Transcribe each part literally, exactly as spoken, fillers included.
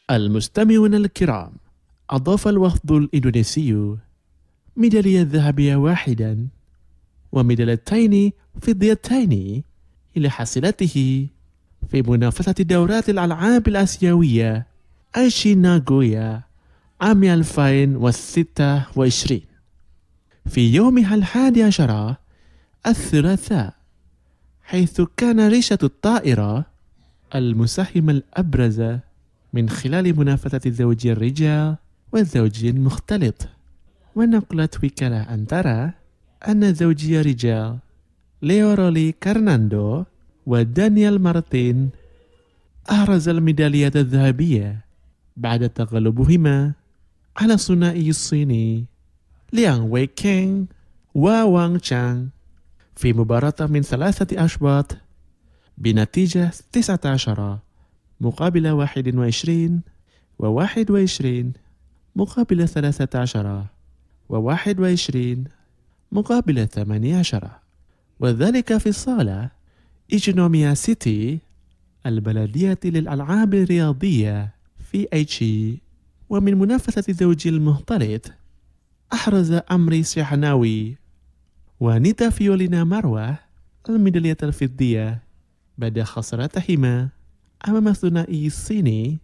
المستمعون الكرام، أضاف الوفد الإندونيسي ميدالية ذهبية واحدا وميداليتين فضيتين إلى حصيلته في منافسة دورات الألعاب الآسيوية آيشي ناغويا عام ألفين وستة وعشرين في يومها الحادي عشر الثلاثاء، حيث كان ريشة الطائرة المساهم الأبرز من خلال منافسة زوجي الرجال والزوجي المختلط. ونقلت وكالة أنترا أن زوجي الرجال ليورولي كارناندو ودانيال مارتين أحرز الميدالية الذهبية بعد تغلبهما على الثنائي الصيني ليانغ وي كينغ ووانغ تشانغ في مباراة من ثلاثة أشواط بنتيجة تسعة عشر مقابل واحد وعشرين وواحد وعشرين مقابل ثلاثة عشر وواحد وعشرين مقابل ثمانية عشر، وذلك في الصالة إيجينوميا سيتي البلدية للألعاب الرياضية في آيشي. ومن منافسة زوجي المختلط أحرز أمري سيحناوي ونيتا فيولينا مروة الميدالية الفضية بعد خسارتهما أمام الثنائي الصيني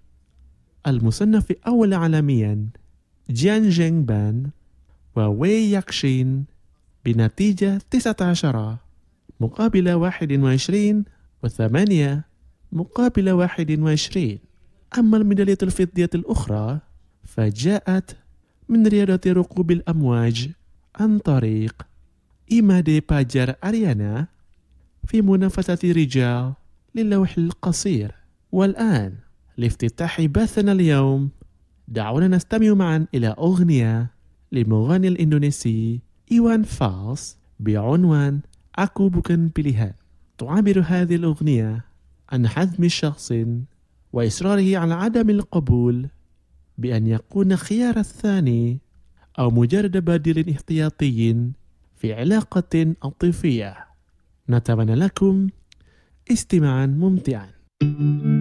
المصنف أول عالميا جيان جينغ بان ووي ياكشين بنتيجة تسعة عشر مقابل واحد وعشرين وثمانية مقابل واحد وعشرين. أما الميدالية الفضية الأخرى فجاءت من رياضة ركوب الأمواج عن طريق إيمادي باجر أريانا في منافسة رجال للوح القصير. والآن لافتتاح بثنا اليوم دعونا نستمع معا إلى أغنية لمغني الإندونيسي إيوان فالس بعنوان أكو بوكن بيليهان. تعبر هذه الأغنية عن حزم شخص وإصراره على عدم القبول بأن يكون خيار الثاني أو مجرد بديل احتياطي في علاقة عاطفية. نتمنى لكم استماعا ممتعا.